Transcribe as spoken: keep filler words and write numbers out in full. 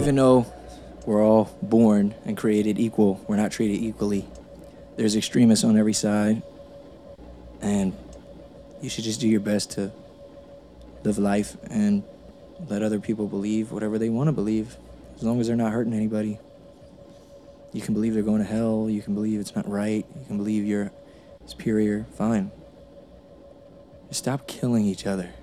even though we're all born and created equal, we're not treated equally. There's extremists on every side, and you should just do your best to live life and let other people believe whatever they want to believe, as long as they're not hurting anybody. You can believe they're going to hell, you can believe it's not right, you can believe you're superior, fine. Just stop killing each other.